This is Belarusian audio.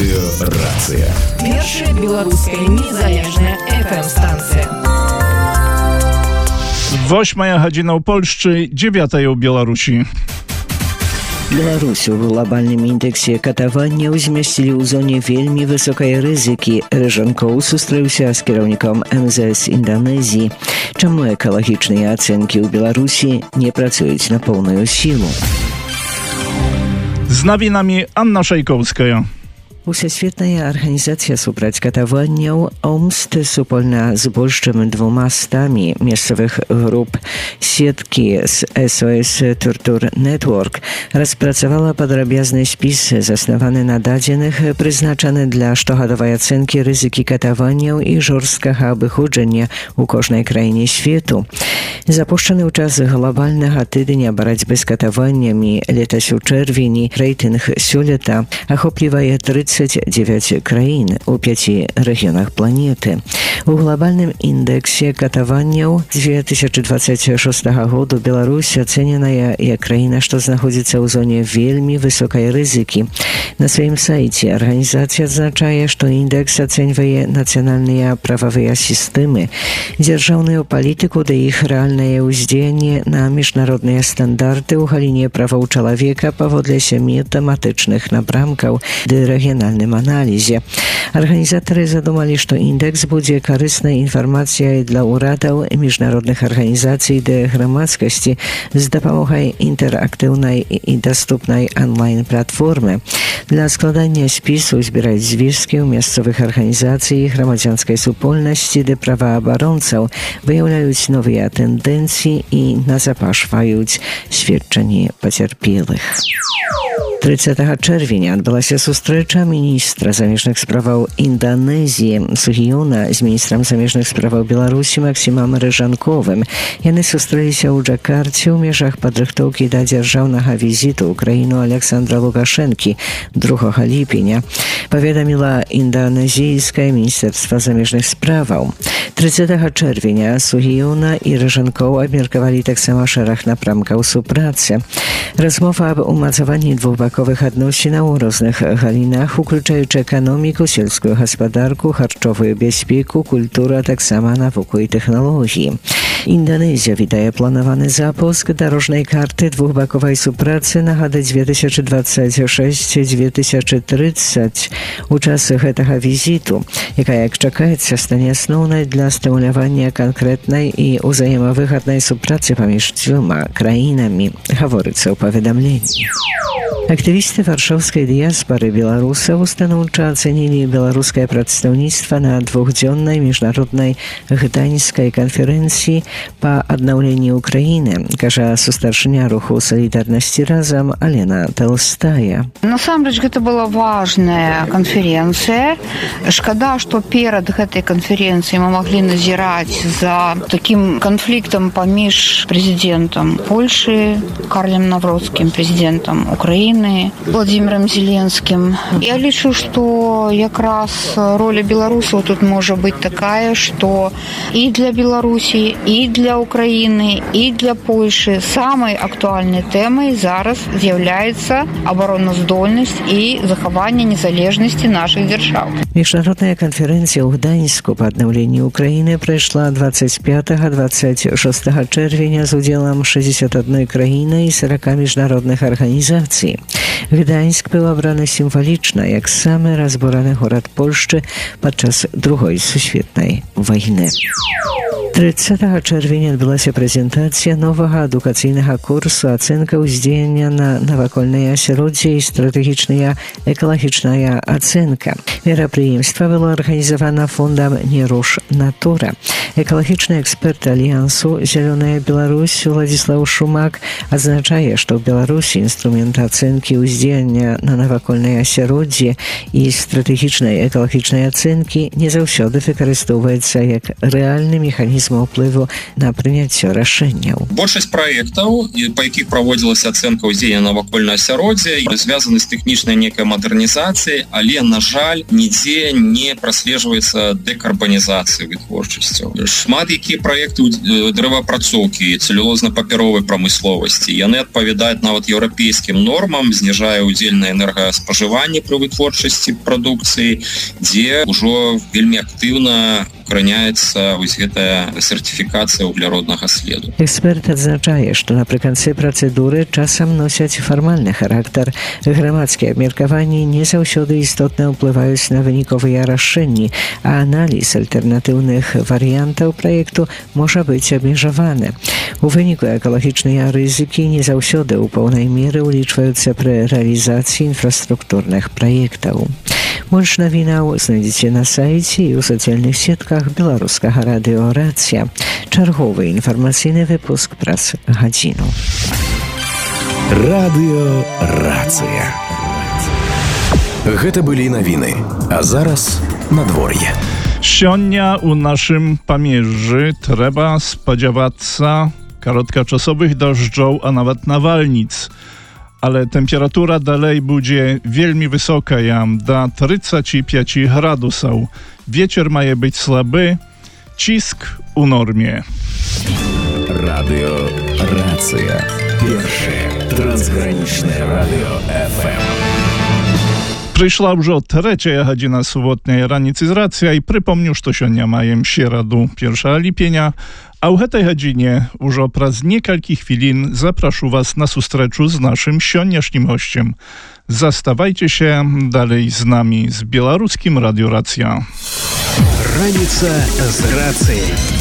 Радыё-рацыя. Першая беларуская незалежная FM-станція. 8 гадзіна ў Польшчы, 9 у Беларусі. Беларусь у глобальным індексе катаванняў змясцілі ў зоне вельмі высокай рызыкі. Рэжанкоў сустрэўся з кіраўніком МЗС Інданезіі. Чаму экалагічныя ацэнкі ў Беларусі не працуюць на поўную сілу? З навінамі Анна Шайкоўская. Усесветная арганізацыя супраць катаванняў ОМСТ супольна з больш чым 200 месцавых груп сеткі з SOS Torture Network распрацавала падрабязны спіс, заснаваны на дадзеных, прызначаны для штогадовай ацэнкі рызыкі катаванняў і жорсткага абыходжання ў кожнай краіне свету. Запушчаны ў час глобальнага тыдня барацьбы з катаваннямі летась у чэрвені, рэйтынг сёлета ахоплівае 39 краін у 5 рэгіёнах планеты. У глобальным індексе катаванняў 2026 году Беларусь ацэненая як краіна, што знаходзіцца ў зоне вельмі высокай рызыкі. На сваім сайце арганізацыя адзначае, што індэкс ацэньвае нацыянальныя прававыя сістэмы, дзяржаўную палітыку да іх рэальнае ўздзеянне на міжнародныя стандарты ў галіне правоў чалавека паводле 7 тэматычных напрамкаў ды рэгіянальным аналізе. Арганізатары задумалі, што індэкс будзе карыснай інфармацыяй для ўрадаў, міжнародных арганізацый ды грамадскасці з дапамогай інтэрактыўнай і даступнай онлайн-платформы. Для складання спісу збіраюць звесткі ў месцавых арганізацый, грамадзянскай супольнасці ды праваабаронцаў, выяўляюць новыя тэндэнцыі і назапашваюць сведчанні пацярпелых. 30 чэрвеня адбылася сустрэча міністра замежных справаў Інданезіі Сугіёна з міністрам замежных справаў Беларусі Максімам Рэжанковым. Яны сустрэліся ў Джакарце ў межах падрыхтоўкі да дзяржаўнага візіту ў краіну Александра Лукашэнкі 2 ліпеня, паведаміла інданезійскае міністэрства замежных справаў. 30 чэрвеня Сугіёна і Рэжанкоў абмеркавалі таксама шэраг напрамкаў супрацы. Размова аб умацаванні двухбаковых адносінаў у розных галінах, уключаючы эканоміку, сельскую гаспадарку, харчовую бяспеку, культуру, а таксама навуку і тэхналогіі. Інданезія вітае планаваны запуск дарожнай карты двухбаковай супрацы на гады 2026-2030 у час гэтага візіту, якая, як чакаецца, стане асноўнай для стымулявання канкрэтнай і ўзаемавыгаднай супрацы паміж дзвюма краінамі, гаворыцца ў паведамленні. Актывісты варшаўскай дыяспары беларусаў станоўча ацэнілі беларускае прадстаўніцтва на двухдзённай міжнароднай гданьскай канферэнцыі па аднаўленні Украіны, кажа сустаршыня руху «Салідарнасці разам» Алена Толстая. Насамрэч, гэта была важная канферэнцыя. Шкада, што перад гэтай канферэнцыяй мы маглі назіраць за такім канфліктам паміж прэзідэнтам Польшы Карлем Навроцкім, прэзідэнтам Украіны Владимиром Зеленским. Я лічу, што якраз роля беларусаў тут можа быць такая, што і для Беларусі, і для Украіны, і для Польшы самай актуальнай тэмай зараз з'яўляецца абароназдольнасць і захаванне незалежнасці нашых дзяржаў. Міжнародная канферэнцыя ў Гданьску па аднаўленні Украіны прайшла 25-26 чэрвеня з удзелам 61 краіны і 40 міжнародных арганізацый. Гданьск быў абраны сімвалічна як самы разбураны горад Польшчы падчас Другой сусветнай вайны. 30 чэрвеня адбылася прэзентацыя новага адукацыйнага курсу «Ацэнка ўздзеяння на навакольнае асяроддзе і стратэгічная экалагічная ацэнка». Мерапрыемства было арганізавана фондам «Неруш Натура». Экалагічны эксперт Альянсу «Зялёная Беларусь» Владзіслаў Шумак адзначае, што ў Беларусі інструмент ацэнкі ўздзеяння на навакольнае асяроддзе і стратэгічнай экалагічнай ацэнкі не заўсёды выкарыстоўваецца як рэальны механізм уплыву на прыняцце рашэнняў. Большасць праектаў, па якіх праводзілася ацэнка ўздзеяння на навакольнае асяроддзе, звязаны з тэхнічнай некай мадэрнізацыяй, але, на жаль, нідзе не праслежваецца дэкарбанізацыя вытворчасцяў. Шмат якія праекты дрэваапрацоўкі, цэлюлозна-папяровай прамысловасці, яны адпавядаюць нават еўрапейскім нормам, зніжае удзельнае энергаспажыванне пры вытворчасці прадукцыі, дзе ўжо вельмі актыўна укараняецца вось гэтая сертыфікацыя вуглероднага следу. Эксперт адзначае, што напрыканцы працэдуры часам носяць фармальны характар. Грамадскія абмеркаванні не заўсёды істотна ўплываюць на выніковыя рашэнні, а аналіз альтэрнатыўных варыянтаў праекту можа быць абмежаваны. У выніку экалагічныя рызыкі не заўсёды ў поўнай меры ўлічваюцца пры рэалізацыі інфраструктурных праектаў. Больш навінаў знайдзеце на сайце і ў сацыяльных сетках беларускага радыё «Рацыя». Чарговы інфармацыйны выпуск праз гадзіну. Радыё «Рацыя». Гэта былі навіны, а зараз надвор'е. Сёння у нашым памежжы трэба спадзявацца кароткачасовых дажджоў, а нават навальніц. Ale temperatura dalej będzie wielmi wysoka, do 35 gradusów. Wieczór ma być słaby, cisk u normie. Radio Racja. Pierwsze transgraniczne radio FM. Przyszła już trzecia godzina sobotniej ranicy z Racja i przypomnę, że сёння majem środu 1 lipienia, a w tej godzinie już przez niekalki chwilin zapraszam was na sustreczu z naszym sioniasznim gościem. Zastawajcie się dalej z nami z Białoruskim Radio Racja. Ranica z Racją.